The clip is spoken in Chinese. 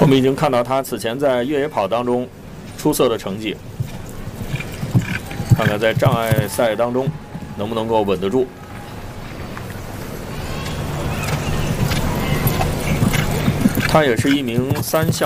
我们已经看到他此前在越野跑当中出色的成绩，看看在障碍赛当中能不能够稳得住。他也是一名3项